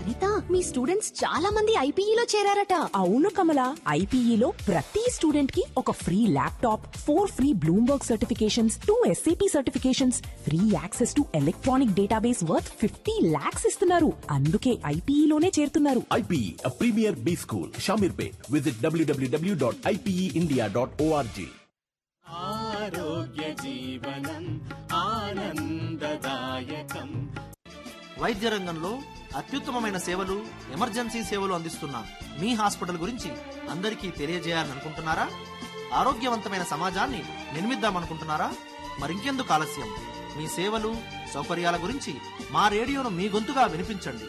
హరిత, మీ స్టూడెంట్స్ చాలా మంది ఐపీఈలో చేరారట. అవును కమల, ఐపీఈలో ప్రతి స్టూడెంట్ కి ఒక free laptop, 4 free Bloomberg certifications, 2 SAP certifications, free access to electronic database worth 50 lakhs ఇస్తున్నారు. అందుకే ఐపీఈలోనే చేరుతున్నారు. IPE, a premier B school, Shamirpet. Visit www.ipeindia.org. ఆరోగ్య జీవనం ఆనందదాయకం. వైద్య రంగంలో అత్యుత్తమమైన సేవలు, ఎమర్జెన్సీ సేవలు అందిస్తున్న మీ హాస్పిటల్ గురించి అందరికీ తెలియజేయాలనుకుంటున్నారా? ఆరోగ్యవంతమైన సమాజాన్ని నిర్మిద్దామనుకుంటున్నారా? మరింకెందుకు ఆలస్యం? మీ సేవలు, సౌకర్యాల గురించి మా రేడియోను మీ గొంతుగా వినిపించండి.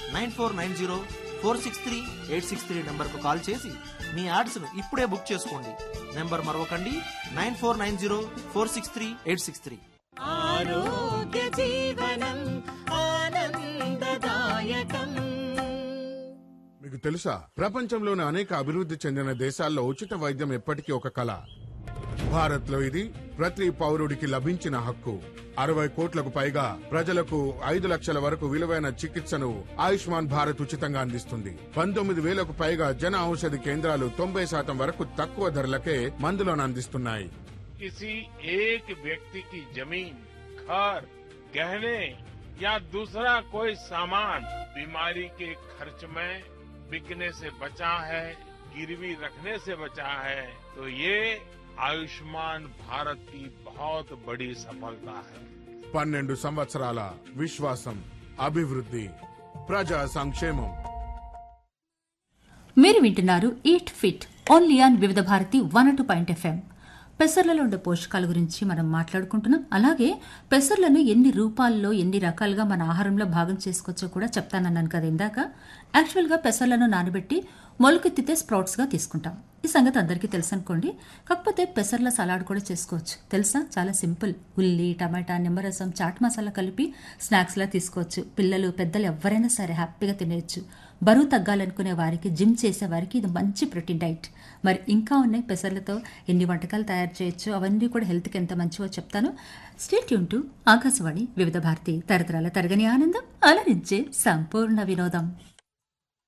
9490463863 నంబర్కు కాల్ చేసి మీ యాడ్స్ను ఇప్పుడే బుక్ చేసుకోండి. నెంబర్ మరొకండి, 9490463863. ఆరోగ్య జీవనం ఆనందదాయకం. మీకు తెలుసా, ప్రపంచంలోని అనేక అభివృద్ధి చెందిన దేశాల్లో ఉచిత వైద్యం ఎప్పటికీ ఒక కళ. భారత్ లో ఇది ప్రతి పౌరుడికి లభించిన హక్కు. 60 కోట్లకు పైగా ప్రజలకు 5 లక్షల వరకు విలువైన చికిత్సను ఆయుష్మాన్ భారత్ ఉచితంగా అందిస్తుంది. 19,000కు పైగా జన ఔషధి కేంద్రాలు 90% వరకు తక్కువ ధరలకే మందులను అందిస్తున్నాయి. किसी एक व्यक्ति की जमीन, घर, गहने या दूसरा कोई सामान बीमारी के खर्च में बिकने से बचा है, गिरवी रखने से बचा है, तो ये आयुष्मान भारत की बहुत बड़ी सफलता है. 12 సంవత్సరాల విశ్వాసం, అభివృద్ధి, ప్రజా సంక్షేమం. మీరు వింటున్నారు ఈట్ ఫిట్ ఓన్లీ ఆన్ వివిధ భారతి 102.FM. పెసర్లలో ఉండే పోషకాల గురించి మనం మాట్లాడుకుంటున్నాం. అలాగే పెసర్లను ఎన్ని రూపాల్లో, ఎన్ని రకాలుగా మన ఆహారంలో భాగం చేసుకోవచ్చో కూడా చెప్తానన్నాను కదా ఇందాక. యాక్చువల్గా పెసర్లను నానబెట్టి మొలకెత్తితే స్ప్రౌట్స్గా తీసుకుంటాం. ఈ సంగతి అందరికీ తెలుసు అనుకోండి. కాకపోతే పెసర్ల సలాడ్ కూడా చేసుకోవచ్చు. తెలుసా? చాలా సింపుల్. ఉల్లి, టమాటా, నిమ్మరసం, చాట్ మసాలా కలిపి స్నాక్స్లా తీసుకోవచ్చు. పిల్లలు, పెద్దలు ఎవరైనా సరే హ్యాపీగా తినేయచ్చు. బరువు తగ్గాలనుకునే వారికి, జిమ్ చేసే వారికి ఇది మంచి ప్రోటీన్ డైట్. మరి ఇంకా ఉన్నాయి పెసర్లతో ఎన్ని వంటకాలు తయారు చేయొచ్చు, అవన్నీ కూడా హెల్త్కి ఎంత మంచివో చెప్తాను. స్టే ట్యూన్ టు ఆకాశవాణి వివిధ భారతి, తరతరాల తరగని ఆనందం, అలరించే సంపూర్ణ వినోదం.